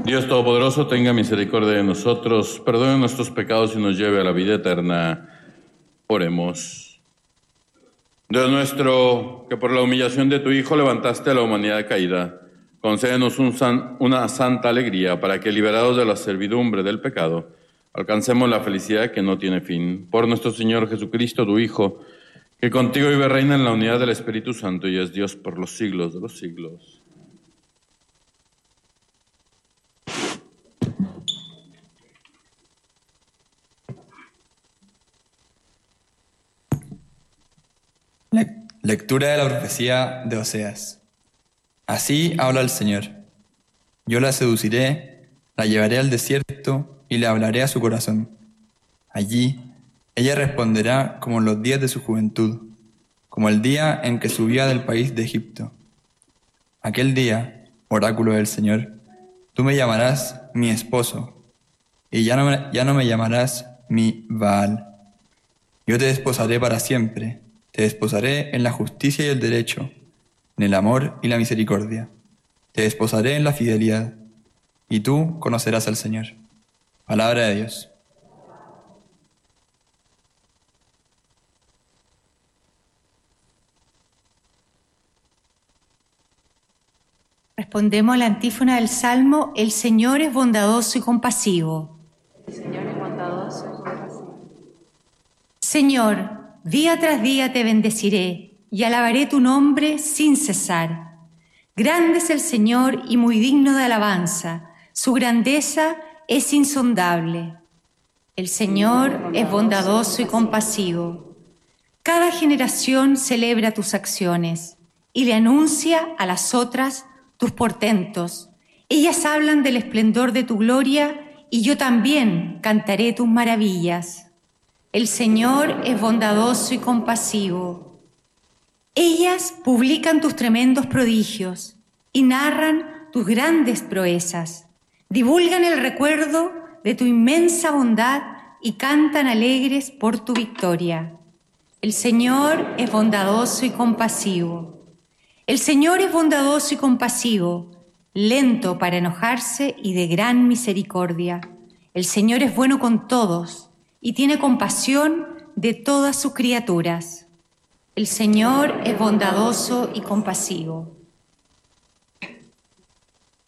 Dios Todopoderoso, tenga misericordia de nosotros, perdone nuestros pecados y nos lleve a la vida eterna. Oremos. Dios nuestro, que por la humillación de tu Hijo levantaste a la humanidad caída, concédenos una santa alegría para que, liberados de la servidumbre del pecado, alcancemos la felicidad que no tiene fin. Por nuestro Señor Jesucristo, tu Hijo, que contigo vive y reina en la unidad del Espíritu Santo y es Dios por los siglos de los siglos. Lectura de la profecía de Oseas. Así habla el Señor. Yo la seduciré, la llevaré al desierto y le hablaré a su corazón. Allí ella responderá como en los días de su juventud, como el día en que subía del país de Egipto. Aquel día, oráculo del Señor, tú me llamarás mi esposo, y ya no me llamarás mi Baal. Yo te desposaré para siempre. Te desposaré en la justicia y el derecho, en el amor y la misericordia. Te desposaré en la fidelidad, y tú conocerás al Señor. Palabra de Dios. Respondemos a la antífona del Salmo: el Señor es bondadoso y compasivo. El Señor es bondadoso y compasivo. Señor, día tras día te bendeciré y alabaré tu nombre sin cesar. Grande es el Señor y muy digno de alabanza. Su grandeza es insondable. El Señor es bondadoso y compasivo. Cada generación celebra tus acciones y le anuncia a las otras tus portentos. Ellas hablan del esplendor de tu gloria y yo también cantaré tus maravillas. El Señor es bondadoso y compasivo. Ellas publican tus tremendos prodigios y narran tus grandes proezas. Divulgan el recuerdo de tu inmensa bondad y cantan alegres por tu victoria. El Señor es bondadoso y compasivo. El Señor es bondadoso y compasivo, lento para enojarse y de gran misericordia. El Señor es bueno con todos y tiene compasión de todas sus criaturas. El Señor es bondadoso y compasivo.